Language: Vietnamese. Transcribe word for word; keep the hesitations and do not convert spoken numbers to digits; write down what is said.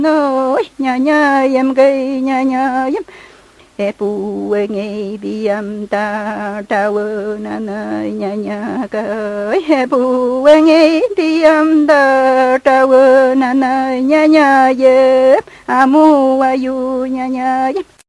Nói nhà nhà em gây nhà nhà em e pu nghe bi am ta ta vơ na na nhà nhà cái e pu nghe bi am ta ta vơ na na nhà nhà em amu ayu nhà nhà em